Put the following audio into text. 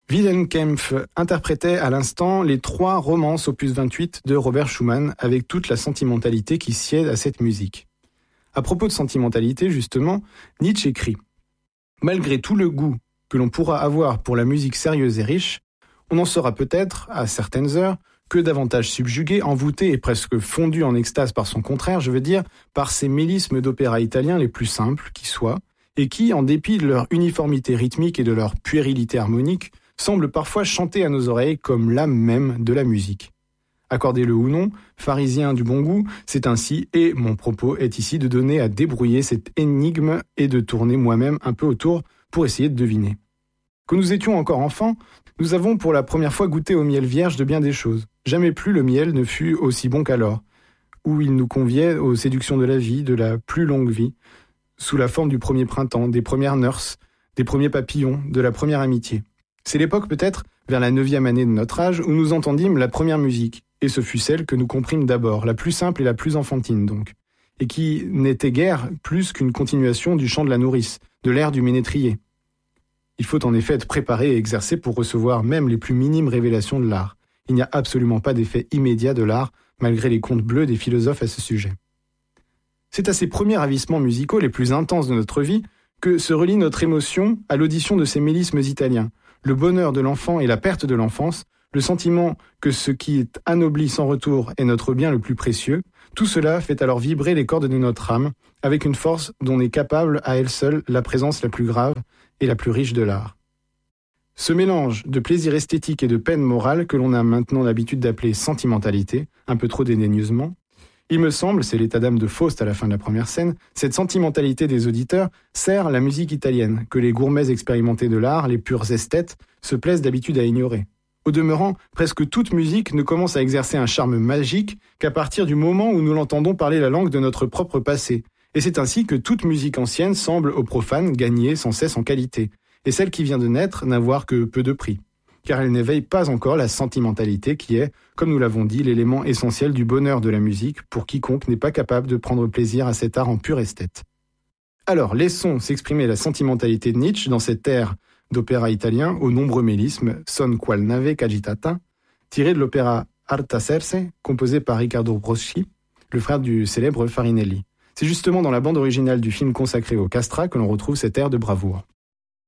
Wilhelm Kempff interprétait à l'instant les 3 romances opus 28 de Robert Schumann avec toute la sentimentalité qui sied à cette musique. À propos de sentimentalité, justement, Nietzsche écrit « Malgré tout le goût que l'on pourra avoir pour la musique sérieuse et riche, on en sera peut-être, à certaines heures, que davantage subjugué, envoûté et presque fondu en extase par son contraire, je veux dire, par ces mélismes d'opéra italien les plus simples qui soient, et qui, en dépit de leur uniformité rythmique et de leur puérilité harmonique, semblent parfois chanter à nos oreilles comme l'âme même de la musique. Accordez-le ou non, pharisien du bon goût, c'est ainsi, et mon propos est ici de donner à débrouiller cette énigme et de tourner moi-même un peu autour pour essayer de deviner. Quand nous étions encore enfants, nous avons pour la première fois goûté au miel vierge de bien des choses. Jamais plus le miel ne fut aussi bon qu'alors, où il nous conviait aux séductions de la vie, de la plus longue vie, sous la forme du premier printemps, des premières nurses, des premiers papillons, de la première amitié. C'est l'époque peut-être, vers la 9e année de notre âge, où nous entendîmes la première musique, et ce fut celle que nous comprîmes d'abord, la plus simple et la plus enfantine donc, et qui n'était guère plus qu'une continuation du chant de la nourrice, de l'air du ménétrier. Il faut en effet être préparé et exercé pour recevoir même les plus minimes révélations de l'art. Il n'y a absolument pas d'effet immédiat de l'art, malgré les contes bleus des philosophes à ce sujet. C'est à ces premiers ravissements musicaux les plus intenses de notre vie que se relie notre émotion à l'audition de ces mélismes italiens. Le bonheur de l'enfant et la perte de l'enfance, le sentiment que ce qui est anobli sans retour est notre bien le plus précieux, tout cela fait alors vibrer les cordes de notre âme, avec une force dont n'est capable à elle seule la présence la plus grave et la plus riche de l'art. Ce mélange de plaisir esthétique et de peine morale que l'on a maintenant l'habitude d'appeler sentimentalité, un peu trop dédaigneusement, il me semble, c'est l'état d'âme de Faust à la fin de la première scène, cette sentimentalité des auditeurs sert la musique italienne, que les gourmets expérimentés de l'art, les purs esthètes, se plaisent d'habitude à ignorer. Au demeurant, presque toute musique ne commence à exercer un charme magique qu'à partir du moment où nous l'entendons parler la langue de notre propre passé. Et c'est ainsi que toute musique ancienne semble aux profanes gagner sans cesse en qualité, et celle qui vient de naître n'avoir que peu de prix, car elle n'éveille pas encore la sentimentalité qui est, comme nous l'avons dit, l'élément essentiel du bonheur de la musique pour quiconque n'est pas capable de prendre plaisir à cet art en pur esthète. Alors, laissons s'exprimer la sentimentalité de Nietzsche dans cet air d'opéra italien aux nombreux mélismes, Son qual nave c'agitata, tiré de l'opéra Artaserse, composé par Riccardo Broschi, le frère du célèbre Farinelli. C'est justement dans la bande originale du film consacré au castrat que l'on retrouve cet air de bravoure.